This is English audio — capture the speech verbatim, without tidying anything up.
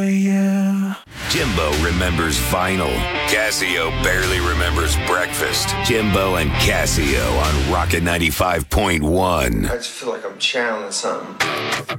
Yeah. Jimbo remembers vinyl. Casio barely remembers breakfast. Jimbo and Casio on Rocket ninety-five point one. I just feel like I'm channeling something.